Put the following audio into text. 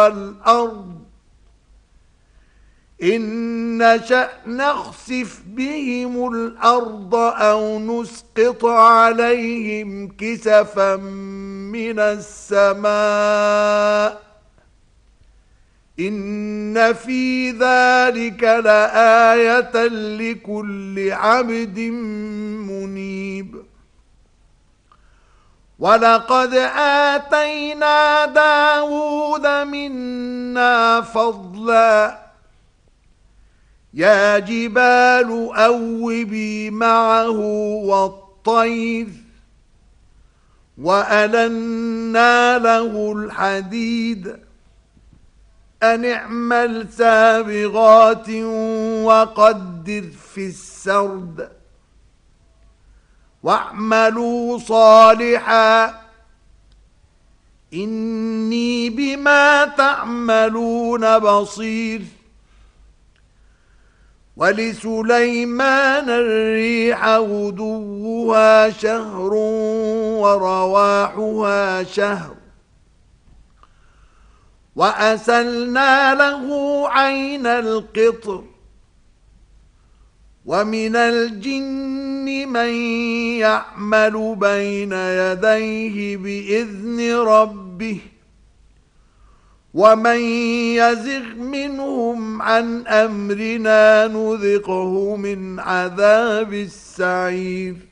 والأرض إن نشأ نخسف بهم الأرض أو نسقط عليهم كسفا من السماء إن في ذلك لآية لكل عبد منيب ولقد آتينا داود منا فضلا يا جبال أوبي معه والطير وألنا له الحديد أن اعمل سابغات وقدر في السرد واعملوا صالحا إني بما تعملون بصير ولسليمان الريح غدوها شهر ورواحها شهر وأسلنا له عين القطر ومن الجن من يعمل بين يديه بإذن ربه ومن يزغ منهم عن أمرنا نذقه من عذاب السعير